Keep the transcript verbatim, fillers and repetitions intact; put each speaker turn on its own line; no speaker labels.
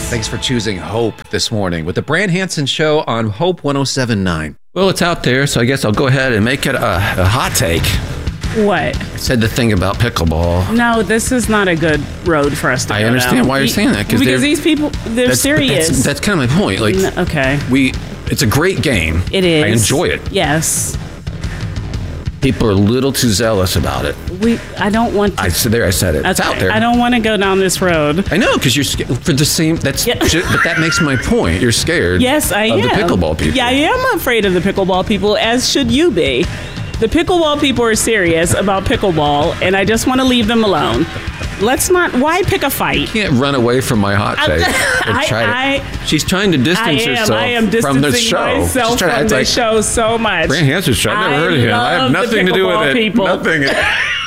Thanks for choosing Hope this morning with the Brand Hansen Show on Hope one oh seven point nine.
Well, it's out there, so I guess I'll go ahead and make it a, a hot take.
What?
I said the thing about pickleball.
No, this is not a good road for us to
I
go
understand
down.
why you're saying that.
Because these people, they're
that's,
serious.
That's, that's kind of my point. Like,
no, okay.
We, it's a great game.
It is.
I enjoy it.
Yes.
People are a little too zealous about it.
We, I don't want to.
I said there. I said it.
Okay.
It's out there.
I don't want to go down this road.
I know, because you're scared for the same. That's.
Yeah.
But that makes my point. You're scared.
Yes, I
of
am.
the pickleball people.
Yeah, I am afraid of the pickleball people, as should you be. The pickleball people are serious about pickleball, and I just want to leave them alone. Let's not. Why pick a fight?
You can't run away from my hot take.
I,
try to,
I,
she's trying to distance
I am.
herself
I am distancing
from the show.
myself
She's trying
from
to
the
like,
show so much.
Brand Hansen's show. I've never
I
heard of him. I have
love the
nothing to do with
pickleball
it.
people.
Nothing.